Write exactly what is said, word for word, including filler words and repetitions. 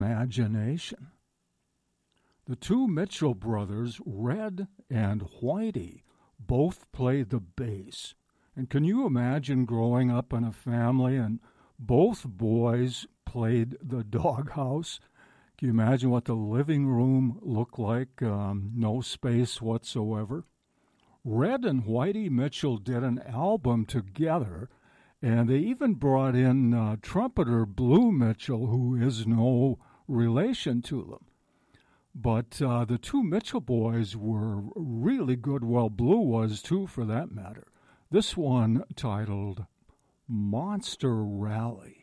imagination. The two Mitchell brothers, Red and Whitey, both played the bass. And can you imagine growing up in a family and both boys played the doghouse? Can you imagine what the living room looked like? Um, no space whatsoever. Red and Whitey Mitchell did an album together, and they even brought in uh, trumpeter Blue Mitchell, who is no relation to them. But uh, the two Mitchell boys were really good. Well, Blue was too, for that matter. This one titled Monster Rally.